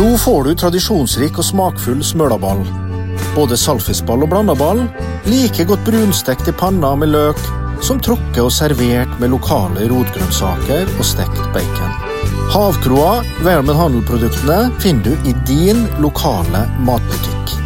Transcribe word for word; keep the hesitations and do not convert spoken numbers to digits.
Nå får du tradisjonsrik og smakfull smølaball. Både salfisball og blandaball, like godt brunstekt i panna med løk, som trukket og servert med lokale rotgrønnsaker og stekt bacon. Havkroa, Vermen Handelproduktene, finner du i din lokale matbutikk.